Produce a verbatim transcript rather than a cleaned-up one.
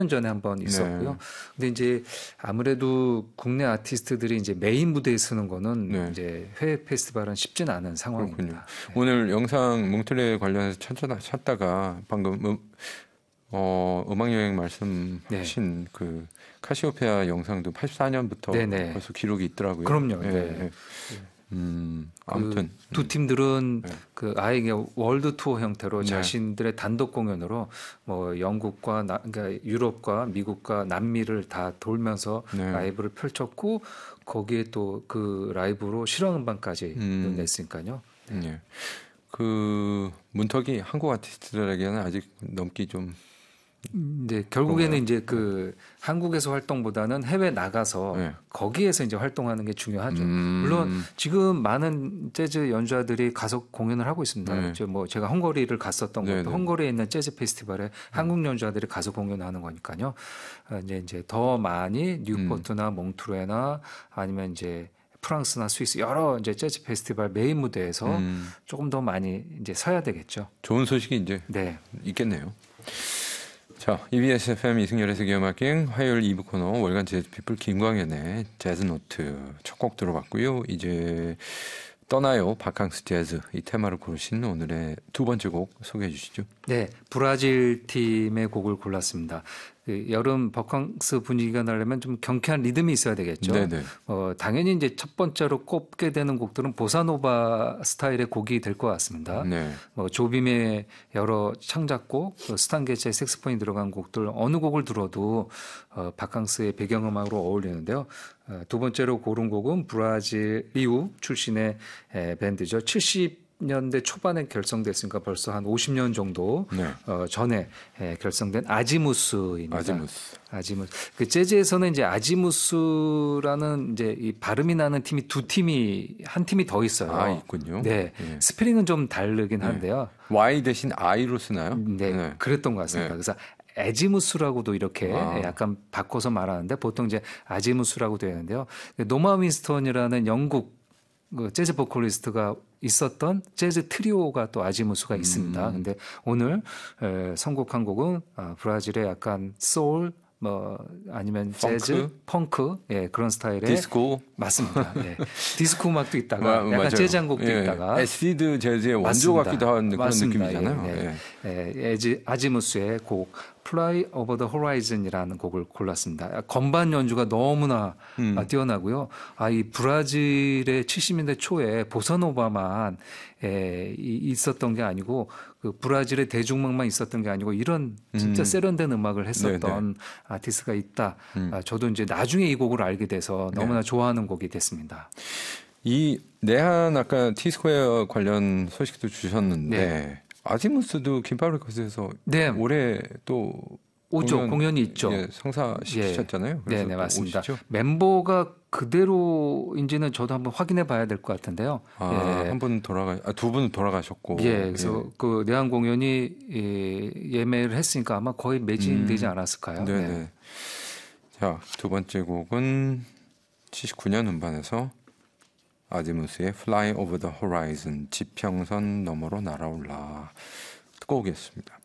전에 한번 있었고요. 네. 근데 이제 아무래도 국내 아티스트들이 이제 메인 무대에 서는 거는 네. 이제 해외 페스티벌은 쉽지는 않은 상황입니다. 그렇군요. 네. 오늘 영상 몽틀레 관련해서 찾다, 찾다가 방금 음, 어, 음악 여행 말씀하신 네. 그 카시오페아 영상도 팔십사 년부터 네네. 벌써 기록이 있더라고요. 그럼요. 예, 네. 예. 음, 그 아무튼 두 팀들은 네. 그 아예 그냥 월드 투어 형태로 네. 자신들의 단독 공연으로 뭐 영국과 나, 그러니까 유럽과 미국과 남미를 다 돌면서 네. 라이브를 펼쳤고 거기에 또 그 라이브로 실황 음반까지 음. 냈으니까요. 네. 예. 그 문턱이 한국 아티스트들에게는 아직 넘기 좀 네, 결국에는 그런가요? 이제 그 한국에서 활동보다는 해외 나가서 네. 거기에서 이제 활동하는 게 중요하죠. 음. 물론 지금 많은 재즈 연주자들이 가서 공연을 하고 있습니다. 네. 저 뭐 제가 헝가리를 갔었던 네, 것도 네. 헝가리에 있는 재즈 페스티벌에 한국 연주자들이 가서 공연하는 거니까요. 어, 이제 이제 더 많이 뉴포트나 몽트루에나 아니면 이제 프랑스나 스위스 여러 이제 재즈 페스티벌 메인 무대에서 음. 조금 더 많이 이제 서야 되겠죠. 좋은 소식이 이제 네. 있겠네요. 자, 이비에스 에프엠 이승열의 세계음악여행 화요일 이 부 코너 월간 재즈피플 김광현의 재즈노트 첫 곡 들어봤고요. 이제 떠나요 바캉스 재즈 이 테마를 고르신 오늘의 두 번째 곡 소개해 주시죠. 네, 브라질 팀의 곡을 골랐습니다. 그 여름 바캉스 분위기가 나려면 좀 경쾌한 리듬이 있어야 되겠죠. 네네. 어, 당연히 이제 첫 번째로 꼽게 되는 곡들은 보사노바 스타일의 곡이 될 것 같습니다. 네. 뭐 조빔의 여러 창작곡, 스탄게츠의 색스폰이 들어간 곡들 어느 곡을 들어도 어, 바캉스의 배경음악으로 어울리는데요. 어, 두 번째로 고른 곡은 브라질 리우 출신의 에, 밴드죠. 칠십 년대 초반에 결성됐으니까 벌써 한 오십 년 정도 네. 어, 전에 에, 결성된 아지무스입니다. 아지무스. 아지무스. 그 재즈에서는 이제 아지무스라는 이제 이 발음이 나는 팀이 두 팀이 한 팀이 더 있어요. 아, 있군요. 네. 네. 스페링은 좀 다르긴 한데요. Y 대신 I로 쓰나요? 네. 네. 그랬던 것 같습니다. 네. 그래서 에지무스라고도 이렇게 아. 약간 바꿔서 말하는데 보통 이제 아지무스라고 되어 있는데요. 노마 윈스턴이라는 영국 그 재즈 보컬리스트가 있었던 재즈 트리오가 또 아지무스가 있습니다. 음. 근데 오늘 에, 선곡한 곡은 아, 브라질의 약간 소울 뭐 아니면 펑크? 재즈, 펑크 예, 그런 스타일의 디스코. 맞습니다. 예. 디스코 음악도 있다가 마- 약간 맞아요. 재즈 한 곡도 예. 있다가 에시드 재즈의 원조 맞습니다. 같기도 한 그런 맞습니다. 느낌이잖아요. 예, 예. 예. 예, 에지, 아지무스의 곡 Fly Over the Horizon이라는 곡을 골랐습니다. 건반 연주가 너무나 음. 아, 뛰어나고요. 아, 이 브라질의 칠십 년대 초에 보사노바만 에, 이, 있었던 게 아니고 그 브라질의 대중음악만 있었던 게 아니고 이런 진짜 음. 세련된 음악을 했었던 네네. 아티스트가 있다. 음. 아, 저도 이제 나중에 이 곡을 알게 돼서 너무나 네. 좋아하는 곡이 됐습니다. 이 내한 아까 T스퀘어 관련 소식도 주셨는데 네. 아지무스도 김밥 레코드에서 네. 올해 또 오죠. 공연, 공연이 있죠. 예, 성사시키셨잖아요. 그래서 네, 네, 또 맞습니다. 오시죠? 멤버가 그대로인지는 저도 한번 확인해 봐야 될 것 같은데요. 아, 예. 한 분 돌아가, 아, 두 분은 돌아가셨고. 예, 그래서 그 내한 공연이 예, 예매를 했으니까 아마 거의 매진되지 음. 않았을까요? 네네. 네. 자, 두 번째 곡은 칠십구 년 음반에서 아지무스의 Fly Over the Horizon, 지평선 너머로 날아올라 듣고 오겠습니다.